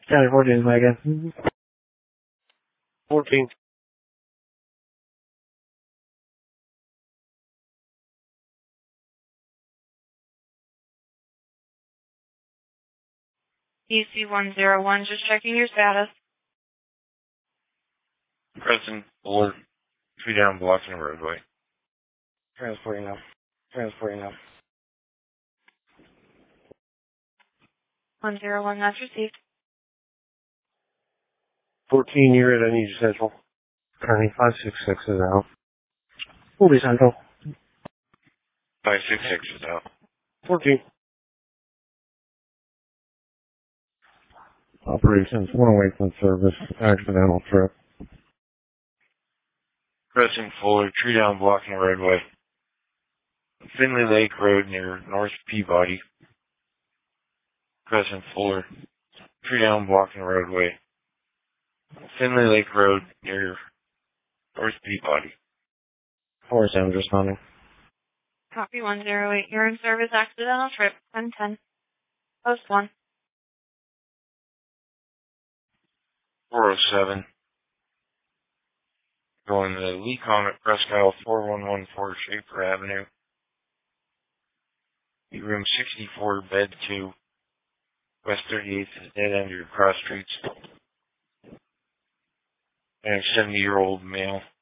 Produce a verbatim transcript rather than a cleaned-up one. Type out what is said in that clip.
County fourteen, again. fourteen. E C one zero one, just checking your status. Present Fuller, tree down blocking the roadway. Transporting now. Transporting now. one zero one, that's received. fourteen, you're at, I need you central. County five six six is out. We'll be central. five six six is out. fourteen. Operations one oh eight from service. Accidental trip. Present Fuller, tree down blocking the roadway. Finley Lake Road near North Peabody. Present Fuller, tree down blocking the roadway. Finley Lake Road near North Peabody. four seven responding. Copy one zero eight, you're in service, accidental trip, ten ten. Post one. four oh seven. Going to Lee Comet Presque Isle four one one four Schaefer Avenue. Room sixty-four, bed two. West thirty-eighth is dead end of your cross streets. And a seventy-year-old male.